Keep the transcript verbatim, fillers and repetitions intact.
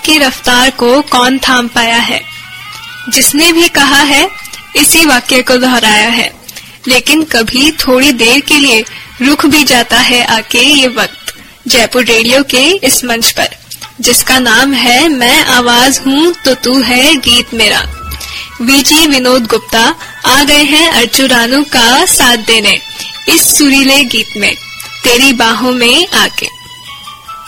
की रफ्तार को कौन थाम पाया है। जिसने भी कहा है इसी वाक्य को दोहराया है, लेकिन कभी थोड़ी देर के लिए रुक भी जाता है आके ये वक्त जयपुर रेडियो के इस मंच पर, जिसका नाम है मैं आवाज हूँ तो तू है गीत मेरा। वीजी विनोद गुप्ता आ गए हैं अर्जू रानू का साथ देने इस सुरीले गीत में, तेरी बाहों में आके।